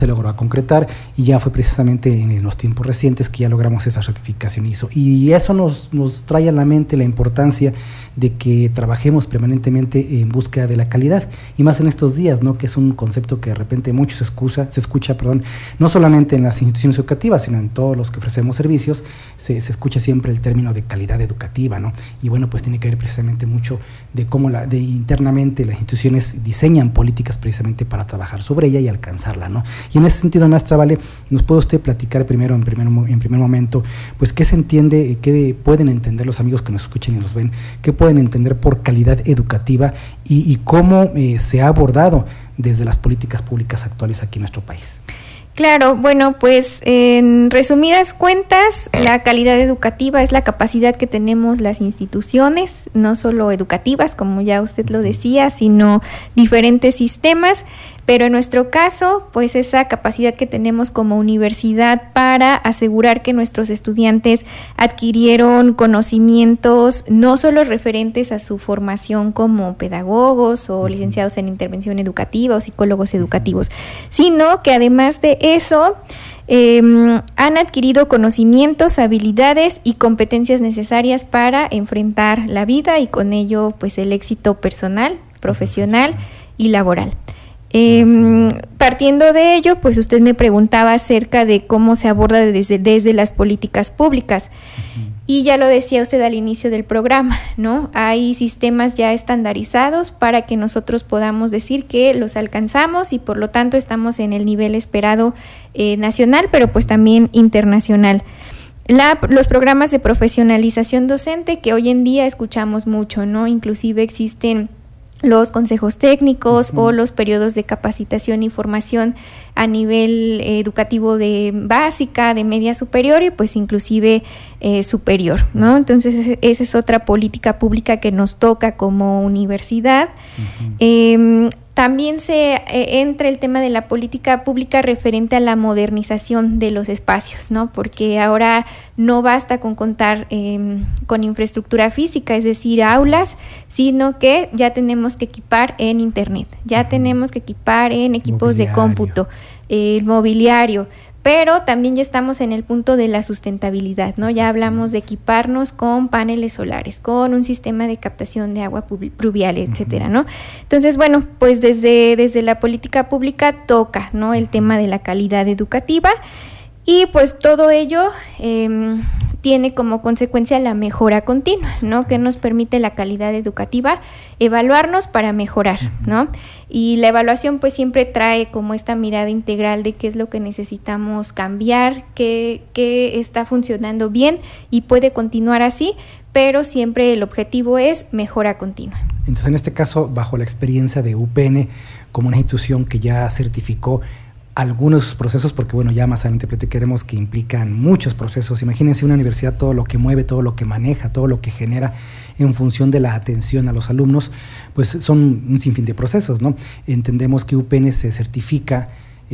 se logró a concretar y ya fue precisamente en los tiempos recientes que ya logramos esa certificación ISO. Y eso nos trae a la mente la importancia de que trabajemos permanentemente en búsqueda de la calidad, y más en estos días, ¿no? Que es un concepto que de repente mucho se escucha, no solamente en las instituciones educativas, sino en todos los que ofrecemos servicios, se escucha siempre el término de calidad educativa, ¿no? Y bueno, pues tiene que ver precisamente mucho de cómo internamente las instituciones diseñan políticas precisamente para trabajar sobre ella y alcanzarla, ¿no? Y en ese sentido, maestra Vale, ¿nos puede usted platicar en primer momento, pues qué se entiende, qué pueden entender los amigos que nos escuchen y nos ven, qué pueden entender por calidad educativa y cómo se ha abordado desde las políticas públicas actuales aquí en nuestro país? Claro, bueno, pues en resumidas cuentas, la calidad educativa es la capacidad que tenemos las instituciones, no solo educativas, como ya usted lo decía, sino diferentes sistemas, pero en nuestro caso, pues esa capacidad que tenemos como universidad para asegurar que nuestros estudiantes adquirieron conocimientos no solo referentes a su formación como pedagogos o licenciados en intervención educativa o psicólogos educativos, sino que además de eso han adquirido conocimientos, habilidades y competencias necesarias para enfrentar la vida y con ello pues el éxito personal, profesional y laboral. Partiendo de ello, pues usted me preguntaba acerca de cómo se aborda desde las políticas públicas. Y ya lo decía usted al inicio del programa, ¿no? Hay sistemas ya estandarizados para que nosotros podamos decir que los alcanzamos y por lo tanto estamos en el nivel esperado nacional, pero pues también internacional. Los programas de profesionalización docente que hoy en día escuchamos mucho, ¿no? Inclusive existen los consejos técnicos o los periodos de capacitación y formación a nivel educativo de básica, de media superior y pues inclusive superior, ¿no? Entonces esa es otra política pública que nos toca como universidad. También entra el tema de la política pública referente a la modernización de los espacios, ¿no? Porque ahora no basta con contar con infraestructura física, es decir, aulas, sino que ya tenemos que equipar en internet, ya tenemos que equipar en equipos de cómputo, mobiliario. Pero también ya estamos en el punto de la sustentabilidad, ¿no? Ya hablamos de equiparnos con paneles solares, con un sistema de captación de agua pluvial, etcétera, ¿no? Entonces, bueno, pues desde la política pública toca, ¿no? El tema de la calidad educativa y pues todo ello tiene como consecuencia la mejora continua, ¿no? Que nos permite la calidad educativa, evaluarnos para mejorar, ¿no? Y la evaluación pues siempre trae como esta mirada integral de qué es lo que necesitamos cambiar, qué está funcionando bien y puede continuar así, pero siempre el objetivo es mejora continua. Entonces, en este caso, bajo la experiencia de UPN, como una institución que ya certificó algunos de sus procesos, porque bueno, ya más adelante platicaremos que implican muchos procesos. Imagínense una universidad, todo lo que mueve, todo lo que maneja, todo lo que genera en función de la atención a los alumnos, pues son un sinfín de procesos, ¿no? Entendemos que UPN se certifica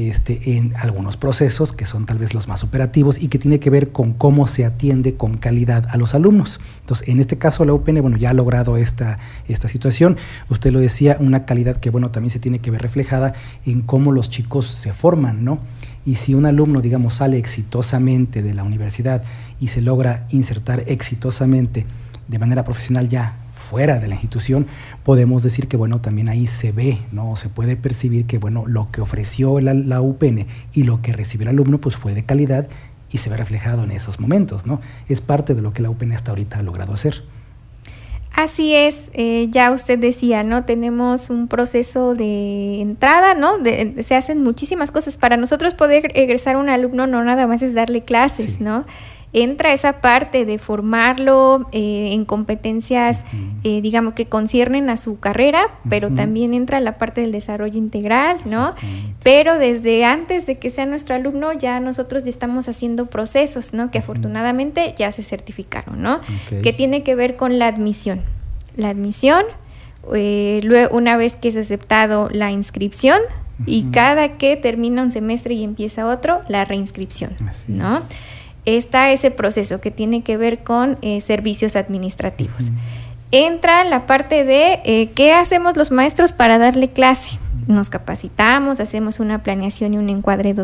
en algunos procesos que son tal vez los más operativos y que tiene que ver con cómo se atiende con calidad a los alumnos. Entonces, en este caso la UPN, bueno, ya ha logrado esta situación. Usted lo decía, una calidad que, bueno, también se tiene que ver reflejada en cómo los chicos se forman, ¿no? Y si un alumno, digamos, sale exitosamente de la universidad y se logra insertar exitosamente de manera profesional ya fuera de la institución, podemos decir que, bueno, también ahí se ve, ¿no? Se puede percibir que, bueno, lo que ofreció la UPN y lo que recibió el alumno, pues fue de calidad y se ve reflejado en esos momentos, ¿no? Es parte de lo que la UPN hasta ahorita ha logrado hacer. Así es, ya usted decía, ¿no? Tenemos un proceso de entrada, ¿no? Se hacen muchísimas cosas. Para nosotros poder egresar un alumno no nada más es darle clases, sí, ¿no? Entra esa parte de formarlo en competencias, digamos, que conciernen a su carrera, pero también entra la parte del desarrollo integral, ¿no? Pero desde antes de que sea nuestro alumno, ya nosotros ya estamos haciendo procesos, ¿no? Que afortunadamente ya se certificaron, ¿no? Que tiene que ver con la admisión. La admisión, luego una vez que es aceptado la inscripción, y cada que termina un semestre y empieza otro, la reinscripción, ¿no? Está ese proceso que tiene que ver con servicios administrativos. Entra la parte de qué hacemos los maestros para darle clase. Nos capacitamos, hacemos una planeación y un encuadre